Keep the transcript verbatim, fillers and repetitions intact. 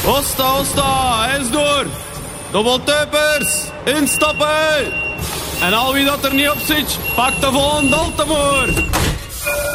Osta, osta, eens door. Dobbeltuipers, instappen. En al wie dat er niet op zit, pak de volgende Altemoer.